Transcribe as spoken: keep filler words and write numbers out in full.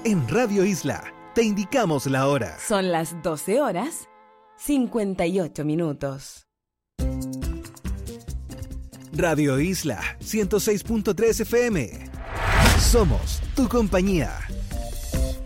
En Radio Isla te indicamos la hora. Son las doce horas, cincuenta y ocho minutos. Radio Isla ciento seis punto tres F M. Somos tu compañía.